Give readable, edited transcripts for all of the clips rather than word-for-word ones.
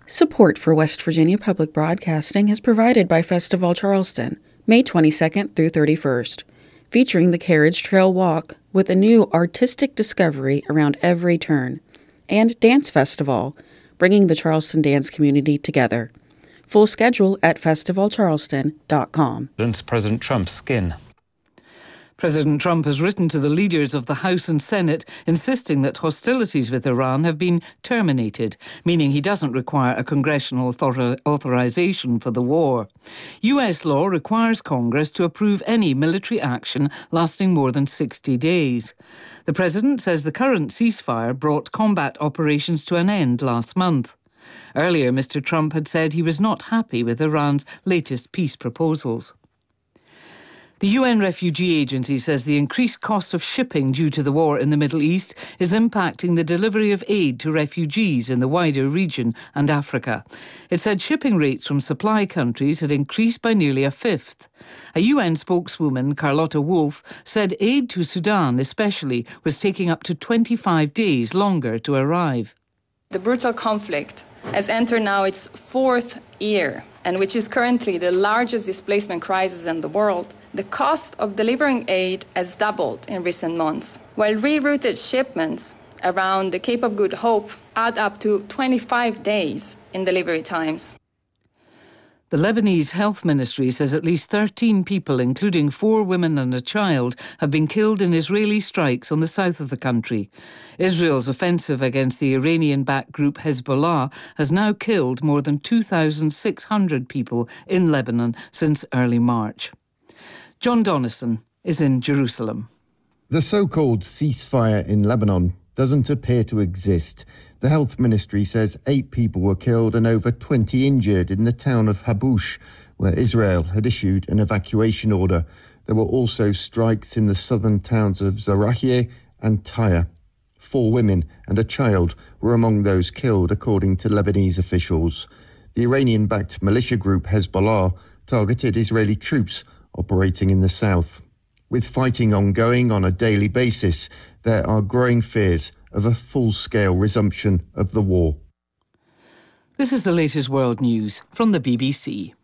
Support for West Virginia Public Broadcasting is provided by Festival Charleston, May 22nd through 31st, featuring the Carriage Trail Walk with a new artistic discovery around every turn, and Dance Festival, bringing the Charleston dance community together. Full schedule at festivalcharleston.com. President Trump's skin. President Trump has written to the leaders of the House and Senate insisting that hostilities with Iran have been terminated, meaning he doesn't require a congressional authorization for the war. US law requires Congress to approve any military action lasting more than 60 days. The president says the current ceasefire brought combat operations to an end last month. Earlier, Mr. Trump had said he was not happy with Iran's latest peace proposals. The UN Refugee Agency says the increased cost of shipping due to the war in the Middle East is impacting the delivery of aid to refugees in the wider region and Africa. It said shipping rates from supply countries had increased by nearly a fifth. A UN spokeswoman, Carlotta Wolf, said aid to Sudan especially was taking up to 25 days longer to arrive. The brutal conflict has entered now its fourth year, and which is currently the largest displacement crisis in the world. The cost of delivering aid has doubled in recent months, while rerouted shipments around the Cape of Good Hope add up to 25 days in delivery times. The Lebanese Health Ministry says at least 13 people, including 4 women and a child, have been killed in Israeli strikes on the south of the country. Israel's offensive against the Iranian-backed group Hezbollah has now killed more than 2,600 people in Lebanon since early March. John Donnison is in Jerusalem. The so-called ceasefire in Lebanon doesn't appear to exist. The health ministry says 8 people were killed and over 20 injured in the town of Habush, where Israel had issued an evacuation order. There were also strikes in the southern towns of Zarahiyeh and Tyre. 4 women and a child were among those killed, according to Lebanese officials. The Iranian-backed militia group Hezbollah targeted Israeli troops operating in the south. With fighting ongoing on a daily basis, there are growing fears of a full-scale resumption of the war. This is the latest world news from the BBC.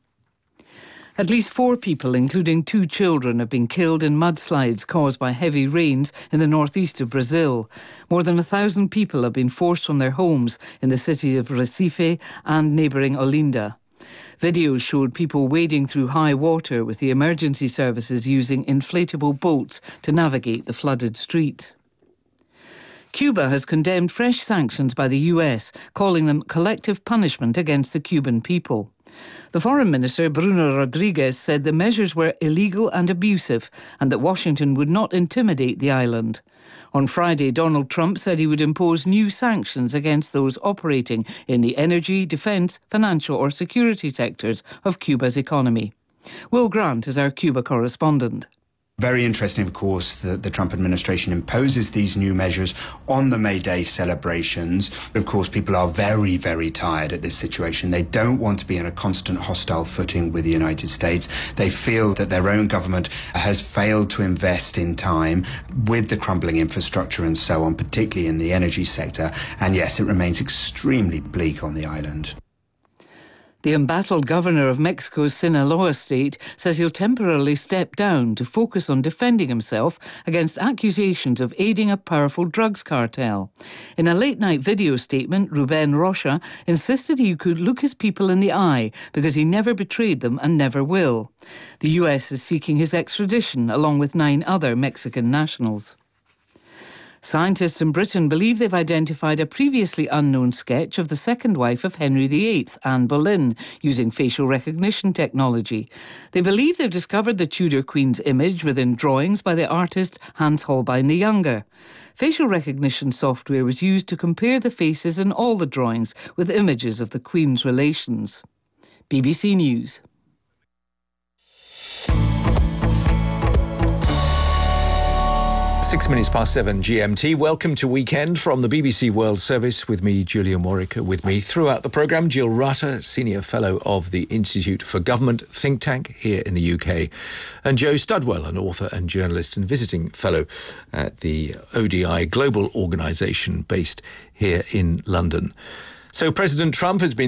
At least 4 people, including 2 children, have been killed in mudslides caused by heavy rains in the northeast of Brazil. More than 1,000 people have been forced from their homes in the city of Recife and neighbouring Olinda. Videos showed people wading through high water, with the emergency services using inflatable boats to navigate the flooded streets. Cuba has condemned fresh sanctions by the US, calling them collective punishment against the Cuban people. The Foreign Minister, Bruno Rodriguez, said the measures were illegal and abusive and that Washington would not intimidate the island. On Friday, Donald Trump said he would impose new sanctions against those operating in the energy, defence, financial or security sectors of Cuba's economy. Will Grant is our Cuba correspondent. Very interesting, of course, that the Trump administration imposes these new measures on the May Day celebrations. Of course, people are very, very tired at this situation. They don't want to be in a constant hostile footing with the United States. They feel that their own government has failed to invest in time with the crumbling infrastructure and so on, particularly in the energy sector. And yes, it remains extremely bleak on the island. The embattled governor of Mexico's Sinaloa state says he'll temporarily step down to focus on defending himself against accusations of aiding a powerful drugs cartel. In a late-night video statement, Ruben Rocha insisted he could look his people in the eye because he never betrayed them and never will. The US is seeking his extradition along with 9 other Mexican nationals. Scientists in Britain believe they've identified a previously unknown sketch of the second wife of Henry VIII, Anne Boleyn, using facial recognition technology. They believe they've discovered the Tudor Queen's image within drawings by the artist Hans Holbein the Younger. Facial recognition software was used to compare the faces in all the drawings with images of the Queen's relations. BBC News. Six minutes past 7 GMT. Welcome to Weekend from the BBC World Service with me, Julia Morica. With me throughout the programme, Jill Rutter, Senior Fellow of the Institute for Government think tank here in the UK, and Joe Studwell, an author and journalist and visiting fellow at the ODI Global Organisation based here in London. So President Trump has been